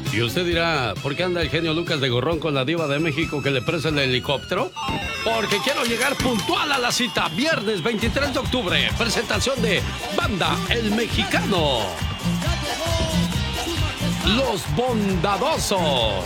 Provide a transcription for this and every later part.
Y usted dirá, ¿por qué anda el genio Lucas de gorrón con la diva de México que le presta el helicóptero? Porque quiero llegar puntual a la cita. Viernes 23 de octubre, presentación de Banda El Mexicano. Los Bondadosos.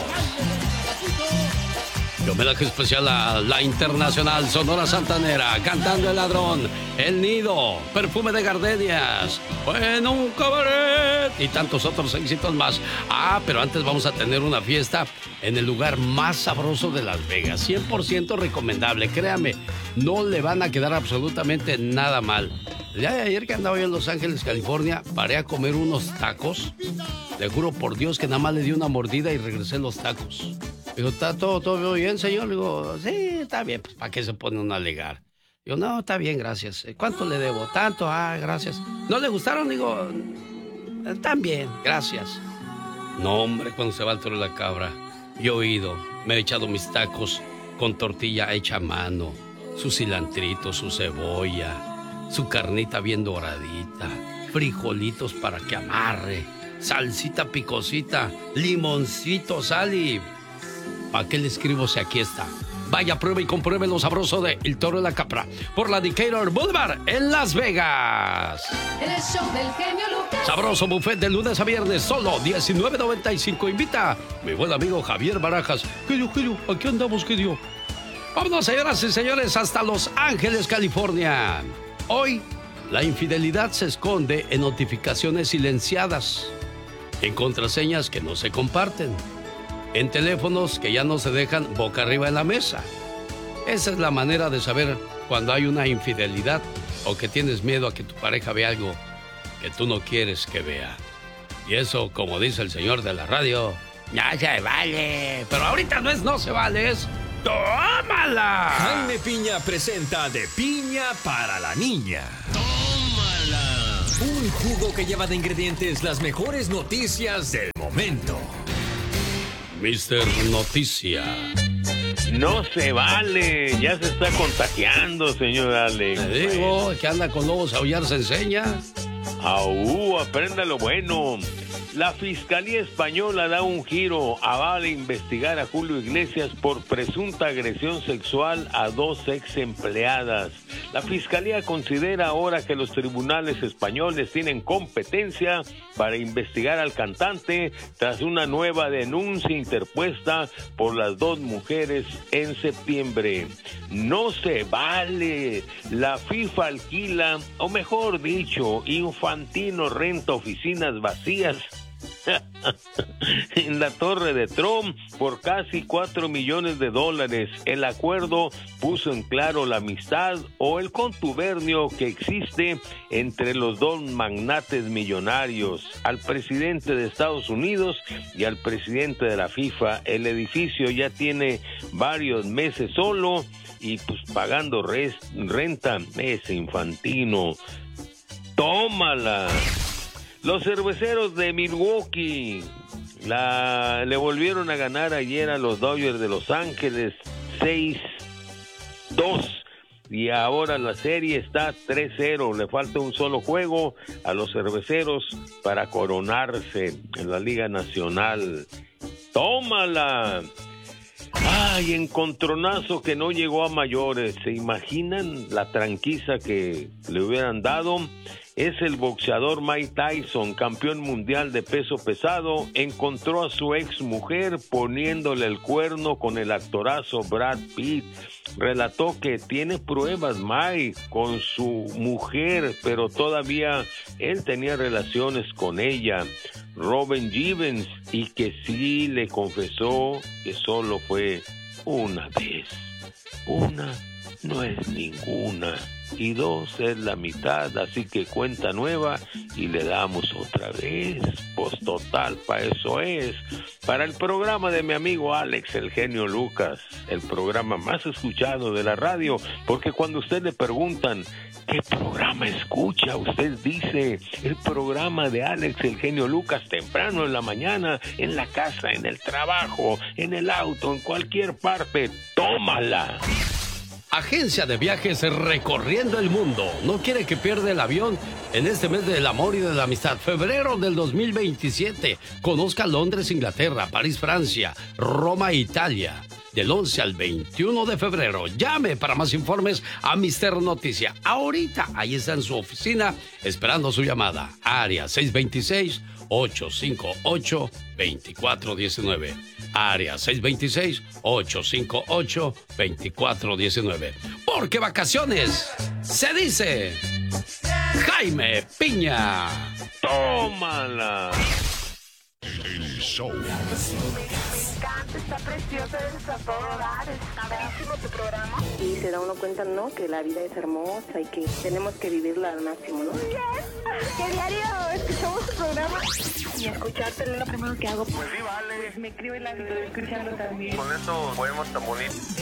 Y homenaje especial a la internacional Sonora Santanera, Cantando el Ladrón, El Nido, Perfume de Gardenias, En un Cabaret y tantos otros éxitos más. Pero antes vamos a tener una fiesta en el lugar más sabroso de Las Vegas. 100% recomendable, créame, no le van a quedar absolutamente nada mal. El día de ayer que andaba yo en Los Ángeles, California, paré a comer unos tacos. Le juro por Dios que nada más le di una mordida y regresé los tacos. Digo, ¿está todo bien, señor? Le digo, sí, está bien. Pues, ¿para qué se pone uno a alegar? Digo, no, está bien, gracias. ¿Cuánto le debo? Tanto, gracias. ¿No le gustaron? Digo, están bien, gracias. No, hombre, cuando se va al toro de la cabra, yo he ido, me he echado mis tacos con tortilla hecha a mano, su cilantrito, su cebolla, su carnita bien doradita, frijolitos para que amarre, salsita picosita, limoncito, sal y... ¿Para qué le escribo si aquí está? Vaya, pruebe y compruebe lo sabroso de El Toro de la Capra por la Decatur Boulevard en Las Vegas. El show del genio Lucas. Sabroso buffet de lunes a viernes, solo $19.95. Invita mi buen amigo Javier Barajas. Genio, aquí andamos, genio. Vámonos, señoras y señores, hasta Los Ángeles, California. Hoy, la infidelidad se esconde en notificaciones silenciadas, en contraseñas que no se comparten, en teléfonos que ya no se dejan boca arriba en la mesa. Esa es la manera de saber cuando hay una infidelidad o que tienes miedo a que tu pareja vea algo que tú no quieres que vea. Y eso, como dice el señor de la radio, ya se vale. Pero ahorita no se vale, es ¡tómala! Jaime Piña presenta De Piña para la Niña. ¡Tómala! Un jugo que lleva de ingredientes las mejores noticias del momento. Mister Noticia. No se vale, ya se está contagiando, señor Alex. Le digo, que anda con lobos a aullar se enseña. Aprenda lo bueno. La Fiscalía Española da un giro, avala investigar a Julio Iglesias por presunta agresión sexual a 2 ex empleadas. La Fiscalía considera ahora que los tribunales españoles tienen competencia para investigar al cantante tras una nueva denuncia interpuesta por las 2 mujeres en septiembre. No se vale. La FIFA alquila, o mejor dicho, Infantino renta oficinas vacías en la Torre de Trump por casi $4 millones. El acuerdo puso en claro la amistad o el contubernio que existe entre los 2 magnates millonarios, al presidente de Estados Unidos y al presidente de la FIFA. El edificio ya tiene varios meses solo y pues pagando renta. Ese Infantino, tómala. Los cerveceros de Milwaukee le volvieron a ganar ayer a los Dodgers de Los Ángeles 6-2 y ahora la serie está 3-0. Le falta un solo juego a los cerveceros para coronarse en la Liga Nacional. ¡Tómala! ¡Ay, encontronazo que no llegó a mayores! ¿Se imaginan la tranquiza que le hubieran dado? Es el boxeador Mike Tyson, campeón mundial de peso pesado, encontró a su ex mujer poniéndole el cuerno con el actorazo Brad Pitt. Relató que tiene pruebas Mike con su mujer, pero todavía él tenía relaciones con ella, Robin Givens, y que sí le confesó que solo fue una vez. Una no es ninguna y 2 es la mitad, así que cuenta nueva y le damos otra vez. Pues total, para eso es. Para el programa de mi amigo Alex, el genio Lucas, el programa más escuchado de la radio, porque cuando usted le preguntan ¿qué programa escucha?, usted dice el programa de Alex, el genio Lucas, temprano en la mañana, en la casa, en el trabajo, en el auto, en cualquier parte. ¡Tómala! Agencia de viajes recorriendo el mundo. No quiere que pierda el avión en este mes del amor y de la amistad. Febrero del 2027. Conozca Londres, Inglaterra, París, Francia, Roma, Italia. Del 11 al 21 de febrero. Llame para más informes a Mister Noticia. Ahorita, ahí está en su oficina, esperando su llamada. Área 626-858-2419. Área 626-858-2419. Porque vacaciones se dice Jaime Piña. ¡Tómala! El show. Está precioso, está todo dar, está bellísimo tu programa. Y se da uno cuenta, ¿no? Que la vida es hermosa y que tenemos que vivirla al máximo, ¿no? Bien, que diario escuchamos tu programa. Y escucharte es lo primero que hago. Pues sí, vale. Me escribo y la estoy escuchando también. Con eso podemos tan bonito.